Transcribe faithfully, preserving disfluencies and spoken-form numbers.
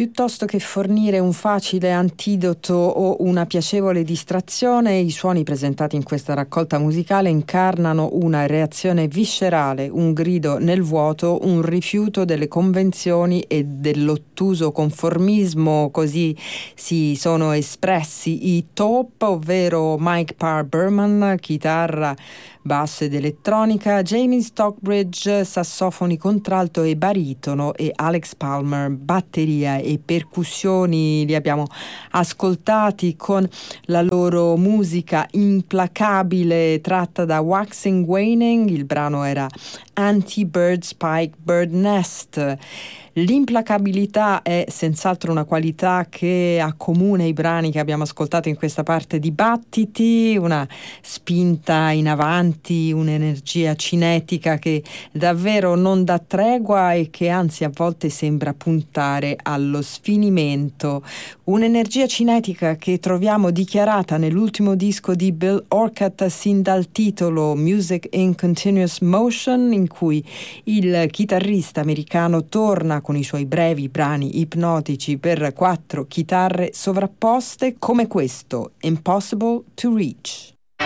piuttosto che fornire un facile antidoto o una piacevole distrazione, i suoni presentati in questa raccolta musicale incarnano una reazione viscerale, un grido nel vuoto, un rifiuto delle convenzioni e dell'ottuso conformismo. Così si sono espressi i Taupe, ovvero Mike Parr Berman, chitarra, basso ed elettronica, Jamie Stockbridge, sassofoni contralto e baritono, e Alex Palmer, batteria e percussioni. Li abbiamo ascoltati con la loro musica implacabile tratta da Waxing Waning. Il brano era Anti-Bird Spike Bird Nest. L'implacabilità è senz'altro una qualità che accomuna i brani che abbiamo ascoltato in questa parte di Battiti, una spinta in avanti, un'energia cinetica che davvero non dà tregua e che anzi a volte sembra puntare allo sfinimento. Un'energia cinetica che troviamo dichiarata nell'ultimo disco di Bill Orcutt sin dal titolo Music in Continuous Motion, in cui il chitarrista americano torna con i suoi brevi brani ipnotici per quattro chitarre sovrapposte come questo, Impossible to Reach.